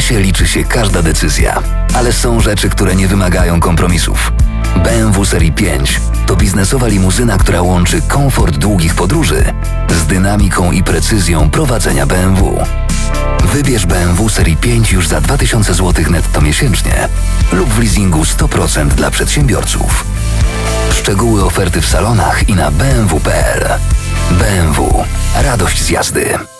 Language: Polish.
życie liczy się każda decyzja, ale są rzeczy, które nie wymagają kompromisów. BMW Serii 5 to biznesowa limuzyna, która łączy komfort długich podróży z dynamiką i precyzją prowadzenia BMW. Wybierz BMW Serii 5 już za 2000 zł netto miesięcznie lub w leasingu 100% dla przedsiębiorców. Szczegóły oferty w salonach i na bmw.pl. BMW. Radość z jazdy.